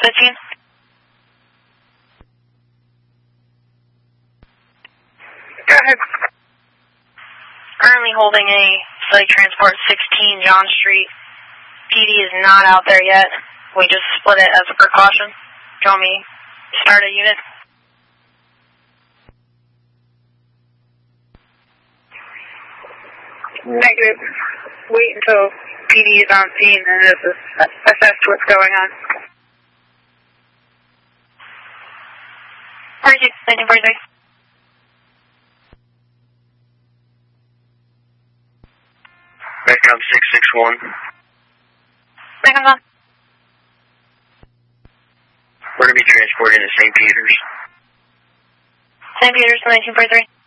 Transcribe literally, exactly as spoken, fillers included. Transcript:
fifteen. Go ahead. Currently holding a Psych Transport sixteen John Street. P D is not out there yet. We just split it as a precaution. Do you want me to start a unit? Negative. Wait until P D is on scene and is assessed what's going on. forty-six, nineteen forty-three. Medcom six six one. Medcom's on. We're going to be transporting to Saint Peter's. Saint Peter's, nineteen forty-three.